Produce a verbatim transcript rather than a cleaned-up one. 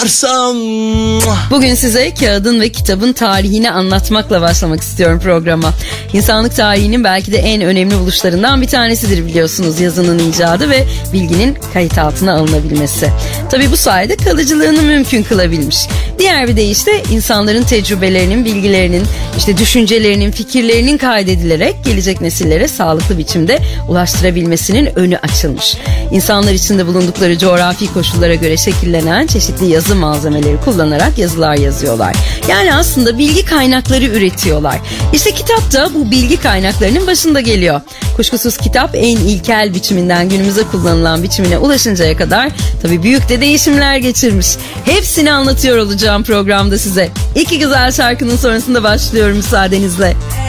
Arsam. Bugün size kağıdın ve kitabın tarihini anlatmakla başlamak istiyorum programa. İnsanlık tarihinin belki de en önemli buluşlarından bir tanesidir biliyorsunuz, yazının icadı ve bilginin kayıt altına alınabilmesi. Tabii bu sayede kalıcılığını mümkün kılabilmiş. Diğer bir deyişle insanların tecrübelerinin, bilgilerinin, işte düşüncelerinin, fikirlerinin kaydedilerek gelecek nesillere sağlıklı biçimde ulaştırabilmesinin önü açılmış. İnsanlar içinde bulundukları coğrafi koşullara göre şekillenen çeşitli yazı malzemeleri kullanarak yazılar yazıyorlar. Yani aslında bilgi kaynakları üretiyorlar. İşte kitap da bu bilgi kaynaklarının başında geliyor. Kuşkusuz kitap en ilkel biçiminden günümüze kullanılan biçimine ulaşıncaya kadar tabii büyük de değişimler geçirmiş. Hepsini anlatıyor olacağım programda size. İki güzel şarkının sonrasında başlıyorum müsaadenizle.